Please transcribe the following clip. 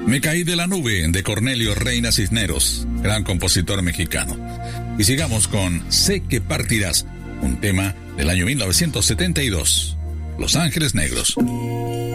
Me caí de la nube, de Cornelio Reina Cisneros, gran compositor mexicano. Y sigamos con Sé que partirás, un tema del año 1972, Los Ángeles Negros.